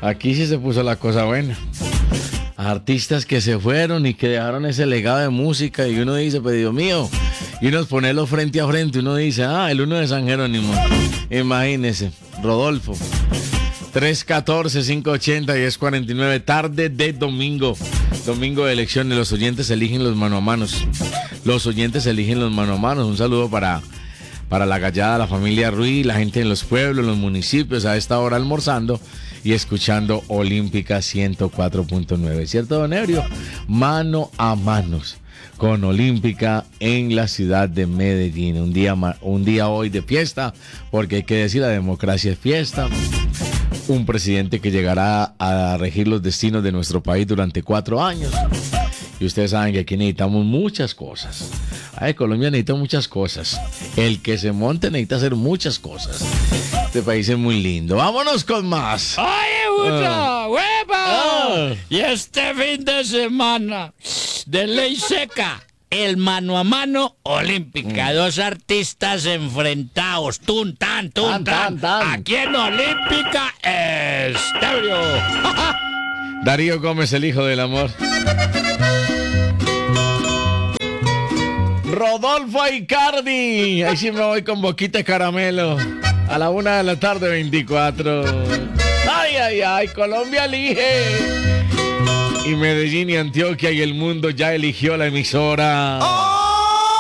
Aquí sí se puso la cosa buena. Artistas que se fueron y que dejaron ese legado de música y uno dice, pues Dios mío, y uno ponerlo frente a frente, uno dice, el uno de San Jerónimo, imagínese, Rodolfo. 314-580-1049, tarde de domingo de elecciones, los oyentes eligen los mano a manos, un saludo para la gallada, la familia Ruiz, la gente en los pueblos, los municipios, a esta hora almorzando y escuchando Olímpica 104.9, ¿cierto, don Ebrio? Mano a manos con Olímpica en la ciudad de Medellín, un día hoy de fiesta, porque hay que decir, la democracia es fiesta. Un presidente que llegará a regir los destinos de nuestro país durante 4 años. Y ustedes saben que aquí necesitamos muchas cosas. Colombia necesita muchas cosas. El que se monte necesita hacer muchas cosas. Este país es muy lindo. Vámonos con más. ¡Oye, Bucho! ¡Huepa! Y este fin de semana, de ley seca, el mano a mano Olímpica. 2 artistas enfrentados. Tun, tan. Aquí en Olímpica Estéreo. Darío Gómez, el hijo del amor. Rodolfo Icardi. Ahí sí me voy con boquita de caramelo. A la 1:24 p.m. Ay, Colombia elige. Y Medellín y Antioquia y el mundo ya eligió la emisora.